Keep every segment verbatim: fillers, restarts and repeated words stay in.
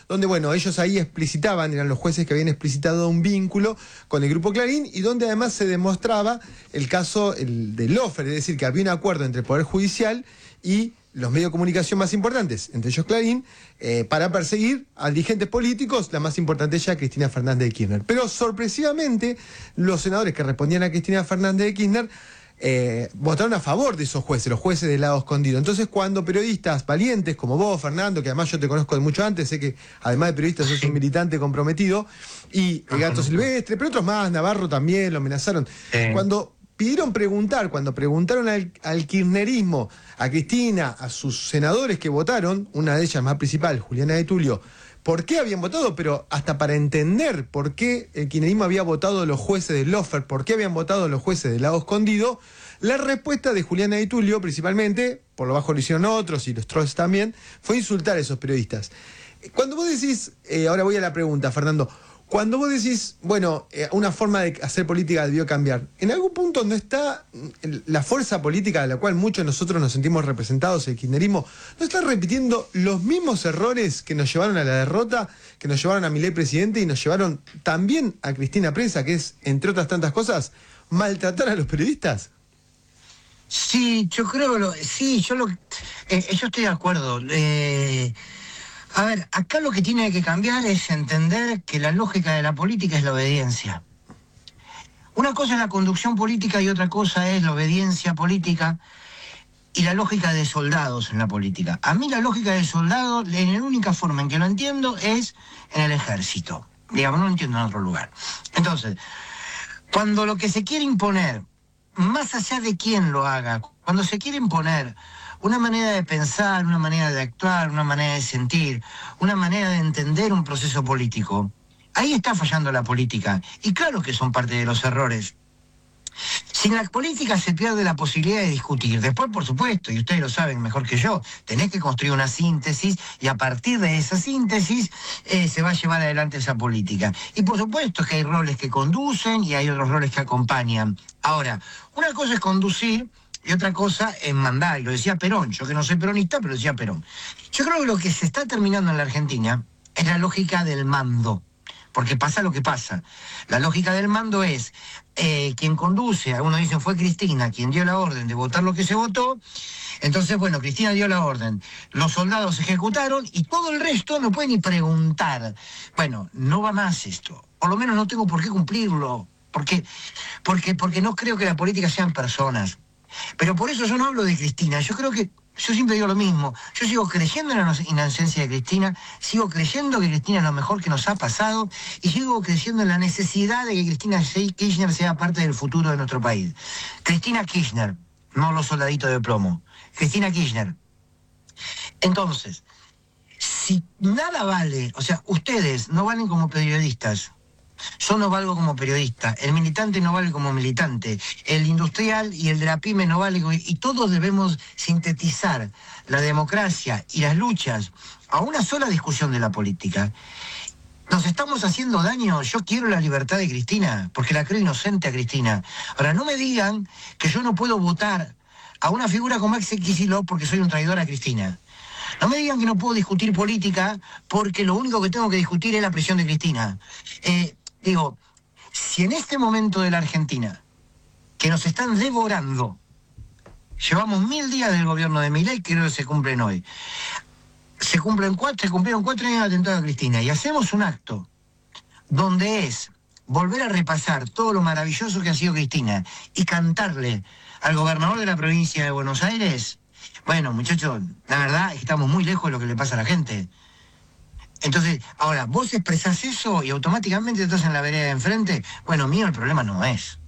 donde, bueno, ellos ahí explicitaban, eran los jueces que habían explicitado un vínculo con el Grupo Clarín, y donde además se demostraba el caso el de Lofer, es decir, que había un acuerdo entre el Poder Judicial y los medios de comunicación más importantes, entre ellos Clarín, eh, para perseguir a dirigentes políticos, la más importante ella, Cristina Fernández de Kirchner. Pero sorpresivamente, los senadores que respondían a Cristina Fernández de Kirchner eh, votaron a favor de esos jueces, los jueces del lado escondido. Entonces, cuando periodistas valientes como vos, Fernando, que además yo te conozco de mucho antes, sé que además de periodista sos un militante comprometido, y el Gato Silvestre, pero otros más, Navarro también, lo amenazaron. Eh. Cuando pidieron preguntar, cuando preguntaron al, al kirchnerismo, a Cristina, a sus senadores que votaron, una de ellas más principal, Juliana de Tulio, por qué habían votado, pero hasta para entender por qué el kirchnerismo había votado los jueces de Lofer, por qué habían votado los jueces del lado escondido, la respuesta de Juliana de Tulio, principalmente, por lo bajo lo hicieron otros y los trolls también, fue insultar a esos periodistas. Cuando vos decís, eh, ahora voy a la pregunta, Fernando, cuando vos decís, bueno, eh, una forma de hacer política debió cambiar, ¿en algún punto no está la fuerza política de la cual muchos de nosotros nos sentimos representados, el kirchnerismo, no está repitiendo los mismos errores que nos llevaron a la derrota, que nos llevaron a Milei presidente y nos llevaron también a Cristina presa, que es, entre otras tantas cosas, maltratar a los periodistas? Sí, yo creo, lo, sí, yo lo, eh, yo estoy de acuerdo. Eh... A ver, acá lo que tiene que cambiar es entender que la lógica de la política es la obediencia. Una cosa es la conducción política y otra cosa es la obediencia política y la lógica de soldados en la política. A mí la lógica de soldado, la única forma en que lo entiendo es en el ejército. Digamos, no lo entiendo en otro lugar. Entonces, cuando lo que se quiere imponer, más allá de quién lo haga, cuando se quiere imponer una manera de pensar, una manera de actuar, una manera de sentir, una manera de entender un proceso político, ahí está fallando la política. Y claro que son parte de los errores. Sin la política se pierde la posibilidad de discutir. Después, por supuesto, y ustedes lo saben mejor que yo, tenés que construir una síntesis y a partir de esa síntesis eh, se va a llevar adelante esa política. Y por supuesto que hay roles que conducen y hay otros roles que acompañan. Ahora, una cosa es conducir y otra cosa es mandar, y lo decía Perón, yo que no soy peronista, pero lo decía Perón. Yo creo que lo que se está terminando en la Argentina es la lógica del mando, porque pasa lo que pasa. La lógica del mando es eh, quien conduce, algunos dicen fue Cristina, quien dio la orden de votar lo que se votó, entonces bueno, Cristina dio la orden, los soldados ejecutaron y todo el resto no puede ni preguntar. Bueno, no va más esto, por lo menos no tengo por qué cumplirlo, porque, porque, porque no creo que la política sean personas. Pero por eso yo no hablo de Cristina, yo creo que, yo siempre digo lo mismo, yo sigo creyendo en la inocencia de Cristina, sigo creyendo que Cristina es lo mejor que nos ha pasado y sigo creyendo en la necesidad de que Cristina Kirchner sea parte del futuro de nuestro país. Cristina Kirchner, no los soldaditos de plomo, Cristina Kirchner. Entonces, si nada vale, o sea, ustedes no valen como periodistas, yo no valgo como periodista, el militante no vale como militante, el industrial y el de la pyme no vale como... Y todos debemos sintetizar la democracia y las luchas a una sola discusión de la política. Nos estamos haciendo daño. Yo quiero la libertad de Cristina, porque la creo inocente a Cristina. Ahora, no me digan que yo no puedo votar a una figura como Axel Kicillof porque soy un traidor a Cristina. No me digan que no puedo discutir política porque lo único que tengo que discutir es la prisión de Cristina. Eh... Digo, si en este momento de la Argentina, que nos están devorando, llevamos mil días del gobierno de Milei, que creo que se cumplen hoy, se cumplen cuatro, se cumplieron cuatro años de atentado a Cristina, y hacemos un acto donde es volver a repasar todo lo maravilloso que ha sido Cristina y cantarle al gobernador de la provincia de Buenos Aires, bueno, muchachos, la verdad es que estamos muy lejos de lo que le pasa a la gente. Entonces, ahora, vos expresás eso y automáticamente estás en la vereda de enfrente. Bueno, mío el problema no es.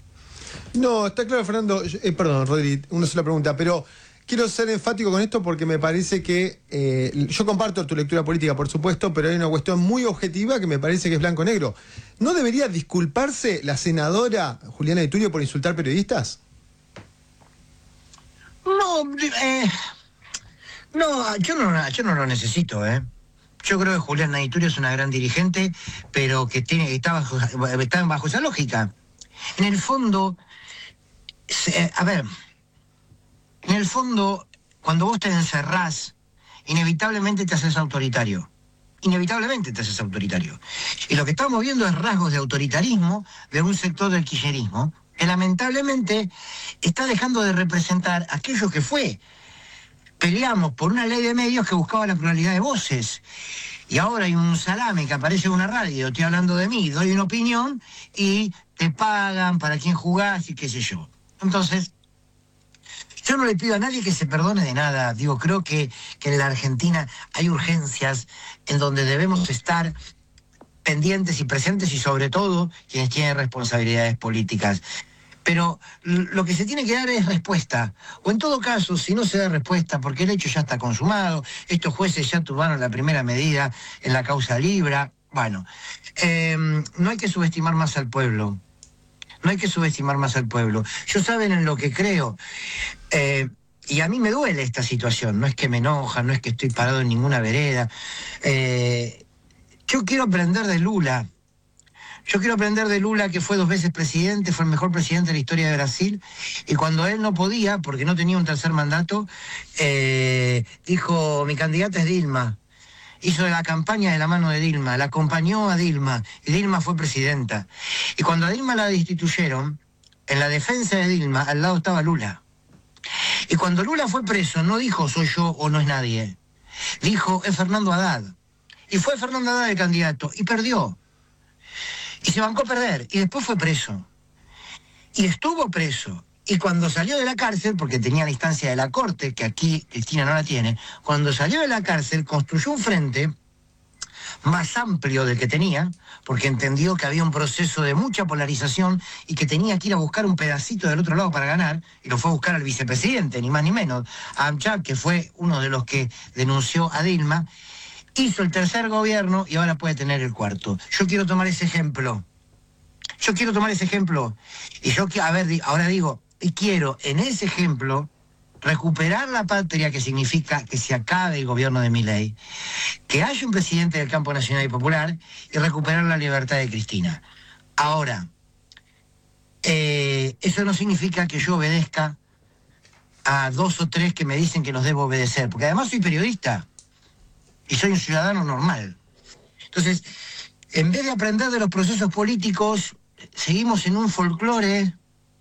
No, está claro, Fernando. Eh, perdón, Rodri, una sola pregunta, pero quiero ser enfático con esto porque me parece que... Eh, yo comparto tu lectura política, por supuesto, pero hay una cuestión muy objetiva que me parece que es blanco-negro. ¿No debería disculparse la senadora Juliana de Tulio por insultar periodistas? No, eh, no, yo no, yo no lo necesito, ¿eh? Yo creo que Juliana de Tulio es una gran dirigente, pero que tiene, está, bajo, está bajo esa lógica. En el fondo, eh, a ver, en el fondo, cuando vos te encerrás, inevitablemente te haces autoritario. inevitablemente te haces autoritario. Y lo que estamos viendo es rasgos de autoritarismo de un sector del kirchnerismo que lamentablemente está dejando de representar aquello que fue. Peleamos por una ley de medios que buscaba la pluralidad de voces. Y ahora hay un salame que aparece en una radio, estoy hablando de mí, doy una opinión y te pagan para quién jugás y qué sé yo. Entonces, yo no le pido a nadie que se perdone de nada. Digo, creo que, que en la Argentina hay urgencias en donde debemos estar pendientes y presentes y sobre todo quienes tienen responsabilidades políticas. Pero lo que se tiene que dar es respuesta. O en todo caso, si no se da respuesta, porque el hecho ya está consumado, estos jueces ya tomaron la primera medida en la causa Libra. Bueno, eh, no hay que subestimar más al pueblo. No hay que subestimar más al pueblo. Yo saben en lo que creo. Eh, y a mí me duele esta situación. No es que me enoja, no es que estoy parado en ninguna vereda. Eh, yo quiero aprender de Lula. Yo quiero aprender de Lula, que fue dos veces presidente, fue el mejor presidente de la historia de Brasil, y cuando él no podía, porque no tenía un tercer mandato, eh, dijo, mi candidata es Dilma. Hizo la campaña de la mano de Dilma, la acompañó a Dilma, y Dilma fue presidenta. Y cuando a Dilma la destituyeron, en la defensa de Dilma, al lado estaba Lula. Y cuando Lula fue preso, no dijo, soy yo o no es nadie. Dijo, es Fernando Haddad. Y fue Fernando Haddad el candidato, y perdió. Y se bancó a perder, y después fue preso. Y estuvo preso. Y cuando salió de la cárcel, porque tenía la instancia de la corte, que aquí Cristina no la tiene, cuando salió de la cárcel construyó un frente más amplio del que tenía, porque entendió que había un proceso de mucha polarización y que tenía que ir a buscar un pedacito del otro lado para ganar, y lo fue a buscar al vicepresidente, ni más ni menos, a Amchab, que fue uno de los que denunció a Dilma. Hizo el tercer gobierno y ahora puede tener el cuarto. Yo quiero tomar ese ejemplo. Yo quiero tomar ese ejemplo. Y yo, a ver, ahora digo, y quiero en ese ejemplo recuperar la patria, que significa que se acabe el gobierno de Milei, que haya un presidente del campo nacional y popular y recuperar la libertad de Cristina. Ahora, eh, eso no significa que yo obedezca a dos o tres que me dicen que los debo obedecer, porque además soy periodista. Y soy un ciudadano normal. Entonces, en vez de aprender de los procesos políticos, seguimos en un folclore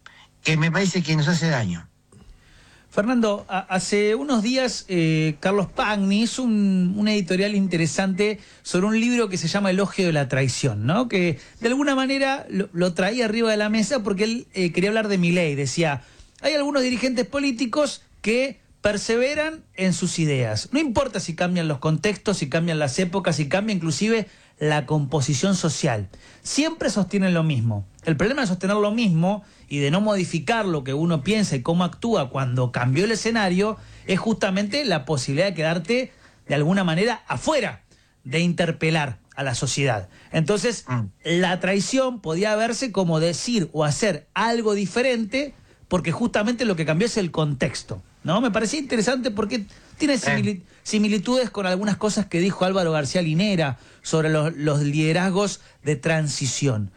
que me parece que nos hace daño. Fernando, a, hace unos días eh, Carlos Pagni hizo un, un editorial interesante sobre un libro que se llama Elogio de la Traición, ¿no? Que de alguna manera lo, lo traía arriba de la mesa porque él eh, quería hablar de Milei. Decía, hay algunos dirigentes políticos que perseveran en sus ideas. No importa si cambian los contextos, si cambian las épocas, si cambia inclusive la composición social. Siempre sostienen lo mismo. El problema de sostener lo mismo y de no modificar lo que uno piensa y cómo actúa cuando cambió el escenario es justamente la posibilidad de quedarte de alguna manera afuera, de interpelar a la sociedad. Entonces, mm. la traición podía verse como decir o hacer algo diferente porque justamente lo que cambió es el contexto, ¿no? Me parecía interesante porque tiene simili- similitudes con algunas cosas que dijo Álvaro García Linera sobre los, los liderazgos de transición.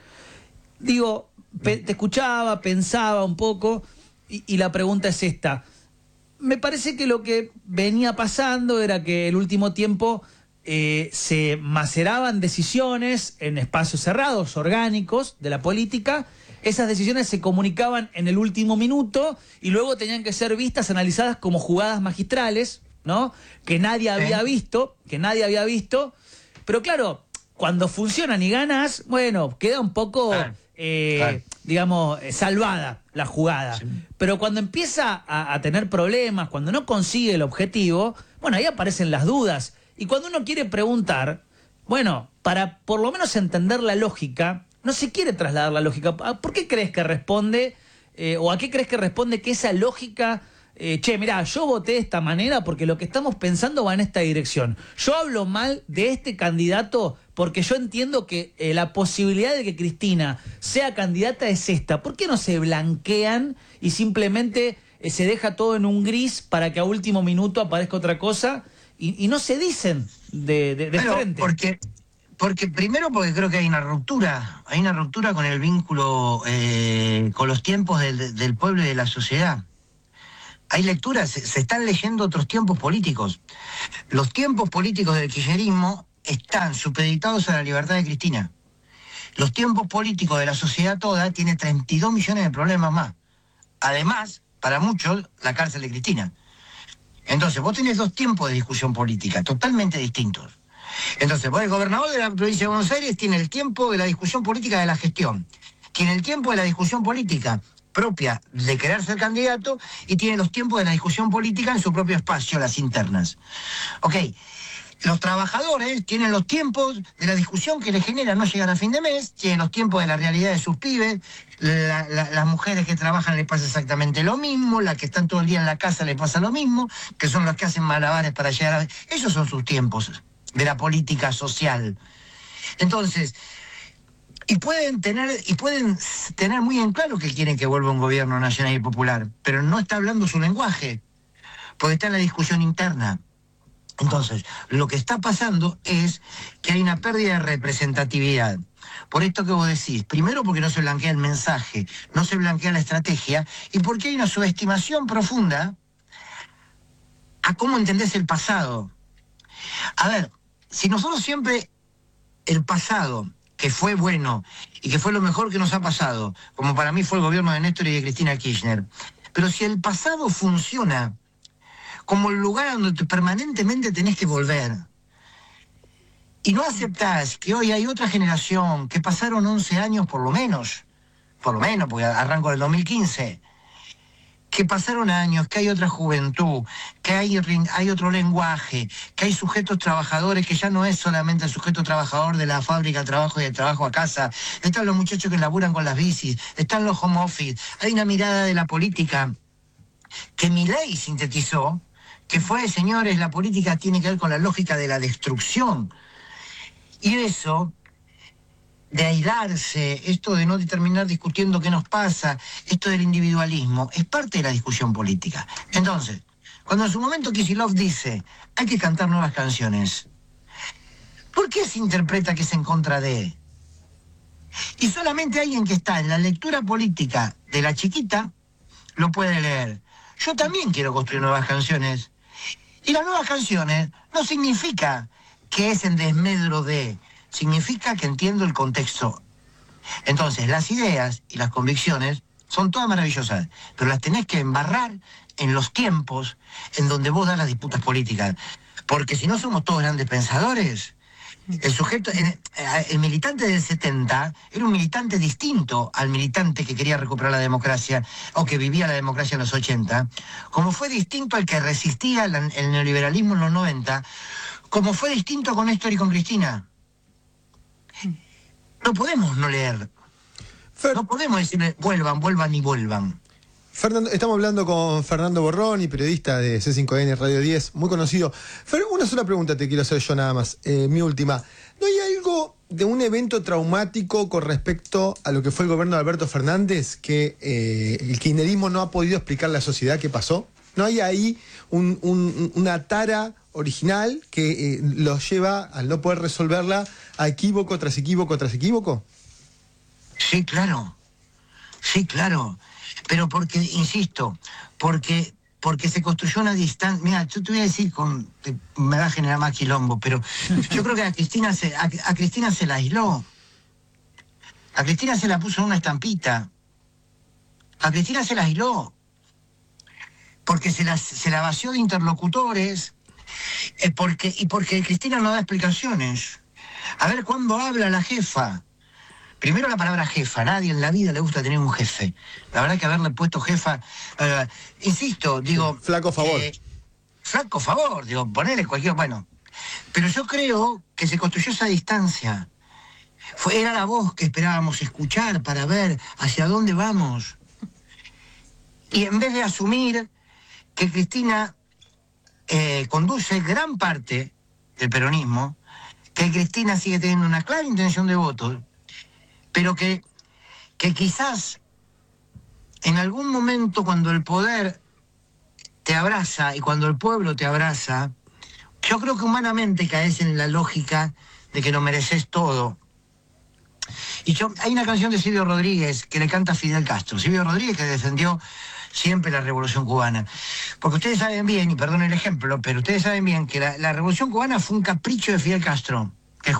Digo, pe- te escuchaba, pensaba un poco y, y la pregunta es esta. Me parece que lo que venía pasando era que el último tiempo eh, se maceraban decisiones en espacios cerrados, orgánicos de la política. Esas decisiones se comunicaban en el último minuto y luego tenían que ser vistas, analizadas como jugadas magistrales, ¿no? Que nadie había visto, que nadie había visto. Pero claro, cuando funcionan y ganas, bueno, queda un poco, ah, eh, claro. digamos, salvada la jugada. Sí. Pero cuando empieza a, a tener problemas, cuando no consigue el objetivo, bueno, ahí aparecen las dudas. Y cuando uno quiere preguntar, bueno, para por lo menos entender la lógica, no se quiere trasladar la lógica. ¿Por qué crees que responde, eh, o a qué crees que responde que esa lógica, eh, che, mirá, yo voté de esta manera porque lo que estamos pensando va en esta dirección? Yo hablo mal de este candidato porque yo entiendo que eh, la posibilidad de que Cristina sea candidata es esta. ¿Por qué no se blanquean y simplemente eh, se deja todo en un gris para que a último minuto aparezca otra cosa y, y no se dicen de, de, de Pero, frente? Porque... Porque primero porque creo que hay una ruptura, hay una ruptura con el vínculo, eh, con los tiempos del, del pueblo y de la sociedad. Hay lecturas, se, se están leyendo otros tiempos políticos. Los tiempos políticos del kirchnerismo están supeditados a la libertad de Cristina. Los tiempos políticos de la sociedad toda tiene treinta y dos millones de problemas más. Además, para muchos, la cárcel de Cristina. Entonces, vos tenés dos tiempos de discusión política totalmente distintos. Entonces, vos, el gobernador de la provincia de Buenos Aires tiene el tiempo de la discusión política de la gestión, tiene el tiempo de la discusión política propia de querer ser candidato y tiene los tiempos de la discusión política en su propio espacio, las internas. Ok, los trabajadores tienen los tiempos de la discusión que les genera no llegar a fin de mes, tienen los tiempos de la realidad de sus pibes, la, la, las mujeres que trabajan les pasa exactamente lo mismo, las que están todo el día en la casa les pasa lo mismo, que son los que hacen malabares para llegar a... Esos son sus tiempos de la política social. Entonces, y pueden tener y pueden tener muy en claro que quieren que vuelva un gobierno nacional y popular, pero no está hablando su lenguaje, porque está en la discusión interna. Entonces, lo que está pasando es que hay una pérdida de representatividad. Por esto que vos decís, primero porque no se blanquea el mensaje, no se blanquea la estrategia, y porque hay una subestimación profunda a cómo entendés el pasado. A ver, si nosotros siempre el pasado, que fue bueno y que fue lo mejor que nos ha pasado, como para mí fue el gobierno de Néstor y de Cristina Kirchner, pero si el pasado funciona como el lugar a donde permanentemente tenés que volver, y no aceptás que hoy hay otra generación que pasaron once años por lo menos, por lo menos, porque arranco del dos mil quince, que pasaron años, que hay otra juventud, que hay, hay otro lenguaje, que hay sujetos trabajadores, que ya no es solamente el sujeto trabajador de la fábrica al trabajo y del trabajo a casa, están los muchachos que laburan con las bicis, están los home office, hay una mirada de la política que Milei sintetizó, que fue, señores, la política tiene que ver con la lógica de la destrucción. Y eso, de aislarse, esto de no terminar discutiendo qué nos pasa, esto del individualismo, es parte de la discusión política. Entonces, cuando en su momento Kicillof dice, hay que cantar nuevas canciones, ¿por qué se interpreta que es en contra de? Y solamente alguien que está en la lectura política de la chiquita lo puede leer. Yo también quiero construir nuevas canciones. Y las nuevas canciones no significa que es en desmedro de, significa que entiendo el contexto. Entonces, las ideas y las convicciones son todas maravillosas, pero las tenés que embarrar en los tiempos en donde vos das las disputas políticas. Porque si no somos todos grandes pensadores, el sujeto, el, el militante del setenta era un militante distinto al militante que quería recuperar la democracia o que vivía la democracia en los ochenta, como fue distinto al que resistía el, el neoliberalismo en los noventa, como fue distinto con Néstor y con Cristina. No podemos no leer. Fer, no podemos decirle vuelvan, vuelvan y vuelvan. Fernando, estamos hablando con Fernando Borroni, periodista de C cinco N Radio diez, muy conocido. Fer, una sola pregunta te quiero hacer yo nada más, eh, mi última. ¿No hay algo de un evento traumático con respecto a lo que fue el gobierno de Alberto Fernández que eh, el kirchnerismo no ha podido explicar a la sociedad qué pasó? ¿No hay ahí un, un, una tara original que eh, los lleva, al no poder resolverla, a equívoco tras equívoco tras equívoco? Sí, claro. Sí, claro. Pero porque, insisto, porque, porque se construyó una distancia. Mira, yo te voy a decir, con, me va a generar más quilombo, pero yo creo que a Cristina se, a, a Cristina se la aisló. A Cristina se la puso en una estampita. A Cristina se la aisló. Porque se la, se la vació de interlocutores. Eh, porque, y porque Cristina no da explicaciones. A ver, ¿cuándo habla la jefa? Primero la palabra jefa, a nadie en la vida le gusta tener un jefe. La verdad que haberle puesto jefa, uh, insisto, digo... Flaco favor. Eh, flaco favor, digo, ponerle cualquier... Bueno, pero yo creo que se construyó esa distancia. Fue, era la voz que esperábamos escuchar para ver hacia dónde vamos. Y en vez de asumir que Cristina eh, conduce gran parte del peronismo, que Cristina sigue teniendo una clara intención de voto, pero que, que quizás en algún momento cuando el poder te abraza y cuando el pueblo te abraza, yo creo que humanamente caes en la lógica de que no mereces todo. Y yo, hay una canción de Silvio Rodríguez que le canta a Fidel Castro. Silvio Rodríguez que defendió siempre la Revolución Cubana. Porque ustedes saben bien, y perdón el ejemplo, pero ustedes saben bien que la, la Revolución Cubana fue un capricho de Fidel Castro.